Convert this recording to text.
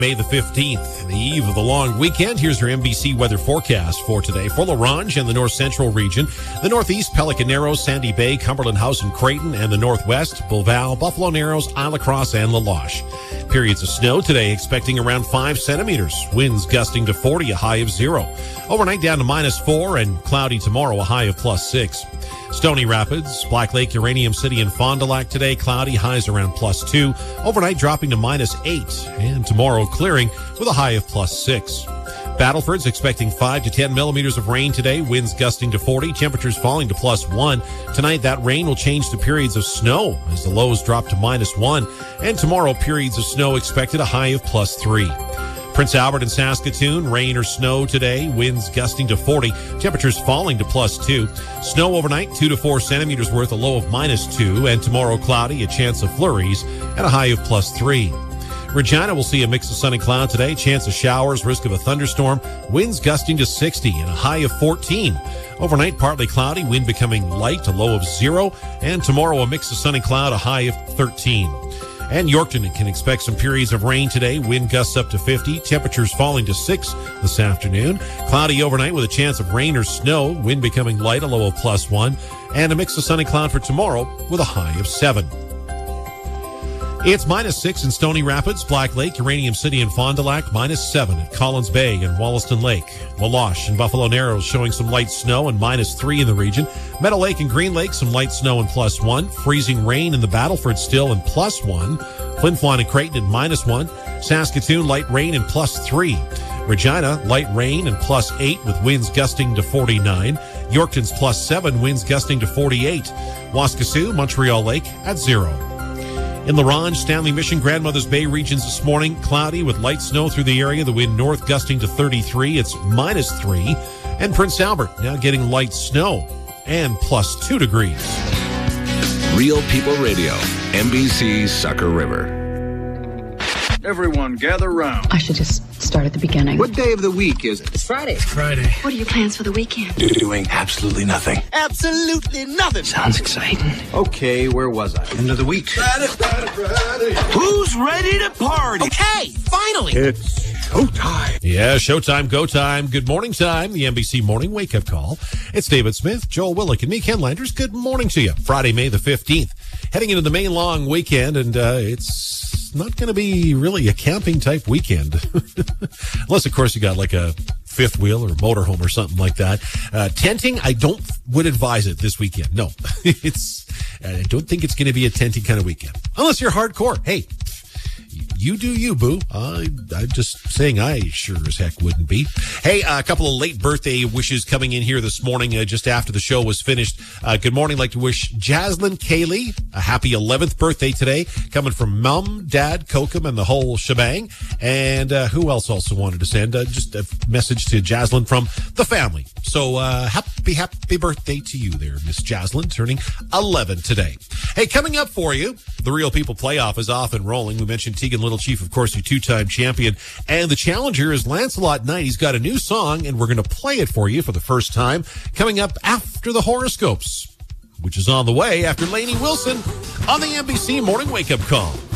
May the 15th, the eve of the long weekend. Here's your NBC weather forecast for today. For La Ronge and the north central region, the northeast, Pelican Narrows, Sandy Bay, Cumberland House and Creighton, and the northwest, Beauval, Buffalo Narrows, Isle La Crosse, and La Loche. Periods of snow today, expecting around 5 centimeters. Winds gusting to 40, a high of 0. Overnight down to -4 and cloudy tomorrow, a high of +6. Stony Rapids, Black Lake, Uranium City, and Fond du Lac today, cloudy, highs around +2. Overnight dropping to -8. And tomorrow clearing with a high of +6. Battleford's expecting 5 to 10 millimeters of rain today, winds gusting to 40, temperatures falling to +1. Tonight, that rain will change to periods of snow as the lows drop to -1. And tomorrow, periods of snow expected, a high of +3. Prince Albert and Saskatoon, rain or snow today, winds gusting to 40, temperatures falling to +2. Snow overnight, 2 to 4 centimeters worth, a low of -2, and tomorrow cloudy, a chance of flurries, and a high of +3. Regina will see a mix of sun and cloud today, chance of showers, risk of a thunderstorm, winds gusting to 60, and a high of 14. Overnight, partly cloudy, wind becoming light, a low of 0, and tomorrow a mix of sun and cloud, a high of 13. And Yorkton can expect some periods of rain today. Wind gusts up to 50. Temperatures falling to 6 this afternoon. Cloudy overnight with a chance of rain or snow. Wind becoming light, a low of +1. And a mix of sun and cloud for tomorrow with a high of 7. It's -6 in Stony Rapids, Black Lake, Uranium City, and Fond du Lac. -7 at Collins Bay and Wollaston Lake. La Loche and Buffalo Narrows showing some light snow and -3 in the region. Meadow Lake and Green Lake, some light snow and +1. Freezing rain in the Battleford still and +1. Flin Flon and Creighton at -1. Saskatoon, light rain and +3. Regina, light rain and +8 with winds gusting to 49. Yorkton's +7, winds gusting to 48. Waskesiu, Montreal Lake at 0. In La Ronge, Stanley Mission, Grandmother's Bay regions this morning, cloudy with light snow through the area. The wind north gusting to 33. It's -3. And Prince Albert now getting light snow and +2 degrees. Real People Radio, NBC Sucker River. Everyone gather round. I should just start at the beginning. What day of the week is it? It's Friday. Friday. What are your plans for the weekend? Doing absolutely nothing. Absolutely nothing. Sounds exciting. Okay, where was I? End of the week. Friday. Who's ready to party? Okay, finally. It's showtime. Yeah, showtime, go time, good morning time, the NBC Morning Wake Up Call. It's David Smith, Joel Willick, and me, Ken Landers. Good morning to you. Friday, May the 15th. Heading into the May long weekend, and it's not going to be really a camping type weekend. Unless, of course, you got like a fifth wheel or a motorhome or something like that. Tenting, I would advise it this weekend. No, I don't think it's going to be a tenting kind of weekend. Unless you're hardcore. Hey, you do you, boo. I'm just saying I sure as heck wouldn't be. Hey, a couple of late birthday wishes coming in here this morning just after the show was finished. Good morning. I'd like to wish Jaslyn Kaylee a happy 11th birthday today, coming from Mom, Dad, Kokum, and the whole shebang. And who else also wanted to send just a message to Jaslyn from the family. So happy birthday to you there, Miss Jaslyn, turning 11 today. Hey, coming up for you, the Real People Playoff is off and rolling. We mentioned Tegan Little Chief, of course, your two-time champion. And the challenger is Lancelot Knight. He's got a new song, and we're going to play it for you for the first time, coming up after the horoscopes, which is on the way after Lainey Wilson on the NBC Morning Wake Up Call.